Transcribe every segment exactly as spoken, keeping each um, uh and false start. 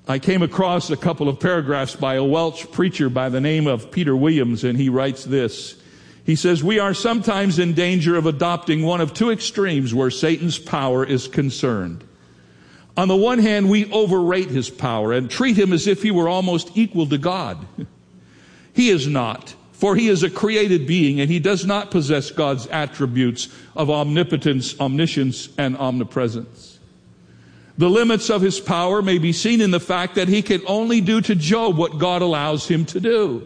I came across a couple of paragraphs by a Welsh preacher by the name of Peter Williams, and he writes this. He says, "We are sometimes in danger of adopting one of two extremes where Satan's power is concerned. On the one hand, we overrate his power and treat him as if he were almost equal to God. He is not, for he is a created being, and he does not possess God's attributes of omnipotence, omniscience, and omnipresence. The limits of his power may be seen in the fact that he can only do to Job what God allows him to do.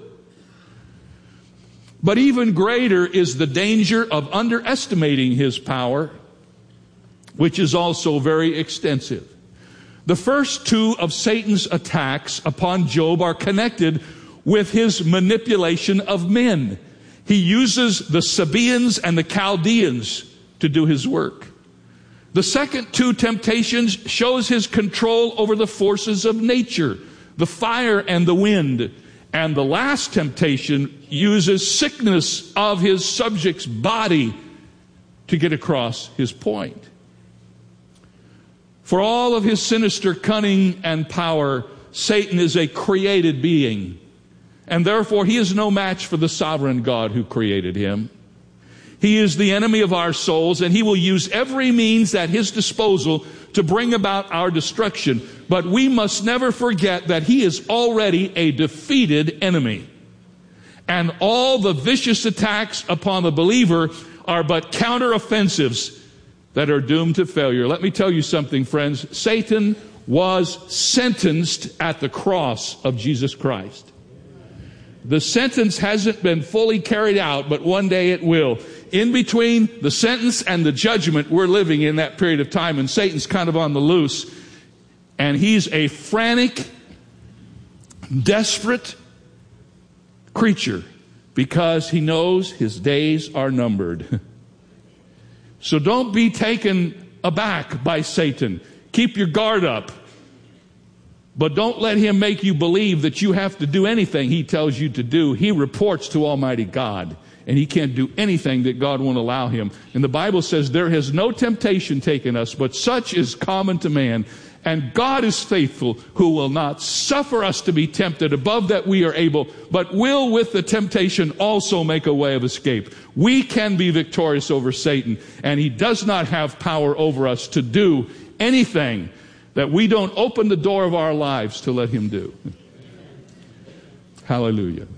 But even greater is the danger of underestimating his power, which is also very extensive. The first two of Satan's attacks upon Job are connected with his manipulation of men. He uses the Sabaeans and the Chaldeans to do his work. The second two temptations shows his control over the forces of nature, the fire and the wind. And the last temptation uses sickness of his subject's body to get across his point. For all of his sinister cunning and power, Satan is a created being, and therefore he is no match for the sovereign God who created him. He is the enemy of our souls, and he will use every means at his disposal to bring about our destruction. But we must never forget that he is already a defeated enemy. And all the vicious attacks upon the believer are but counteroffensives that are doomed to failure. Let me tell you something, friends. Satan was sentenced at the cross of Jesus Christ. The sentence hasn't been fully carried out, but one day it will. In between the sentence and the judgment, we're living in that period of time, and Satan's kind of on the loose. And he's a frantic, desperate creature because he knows his days are numbered. So don't be taken aback by Satan. Keep your guard up. But don't let him make you believe that you have to do anything he tells you to do. He reports to Almighty God, and he can't do anything that God won't allow him. And the Bible says, there has no temptation taken us, but such is common to man. And God is faithful, who will not suffer us to be tempted above that we are able, but will with the temptation also make a way of escape. We can be victorious over Satan, and he does not have power over us to do anything that we don't open the door of our lives to let him do. Hallelujah.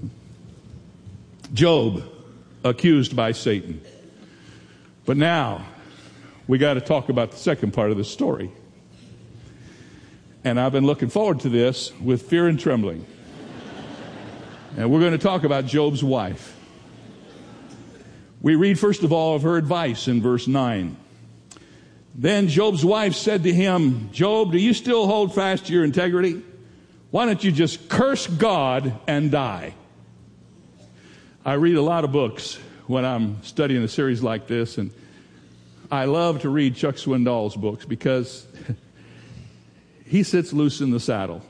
Job, accused by Satan. But now, we got to talk about the second part of the story. And I've been looking forward to this with fear and trembling. And we're going to talk about Job's wife. We read first of all of her advice in verse nine. Then Job's wife said to him, Job, do you still hold fast to your integrity? Why don't you just curse God and die? I read a lot of books when I'm studying a series like this, and I love to read Chuck Swindoll's books because he sits loose in the saddle.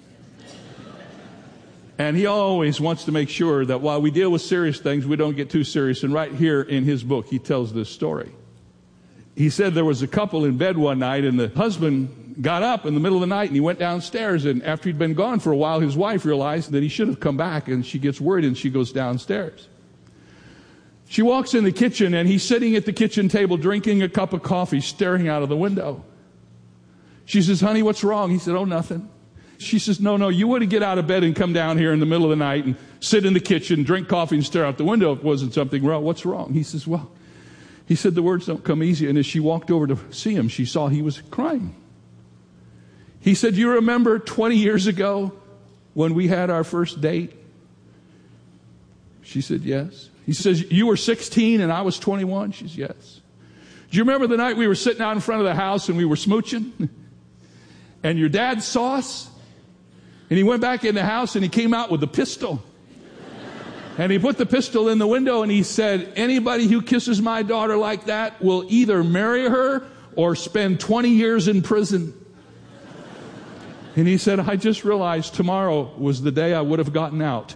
And he always wants to make sure that while we deal with serious things, we don't get too serious. And right here in his book, he tells this story. He said there was a couple in bed one night, and the husband got up in the middle of the night and he went downstairs. And after he'd been gone for a while, his wife realized that he should have come back, and she gets worried and she goes downstairs. She walks in the kitchen, and he's sitting at the kitchen table drinking a cup of coffee, staring out of the window. She says, honey, what's wrong? He said, oh, nothing. She says, no, no, you wouldn't get out of bed and come down here in the middle of the night and sit in the kitchen, drink coffee, and stare out the window if it wasn't something wrong. What's wrong? He says, well, he said, the words don't come easy. And as she walked over to see him, she saw he was crying. He said, you remember twenty years ago when we had our first date? She said, yes. He says, you were sixteen and I was twenty-one? She says, yes. Do you remember the night we were sitting out in front of the house and we were smooching? And your dad saw us? And he went back in the house and he came out with a pistol. And he put the pistol in the window and he said, anybody who kisses my daughter like that will either marry her or spend twenty years in prison. And he said, I just realized tomorrow was the day I would have gotten out.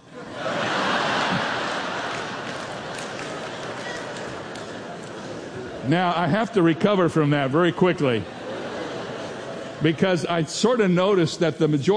Now, I have to recover from that very quickly, because I sort of noticed that the majority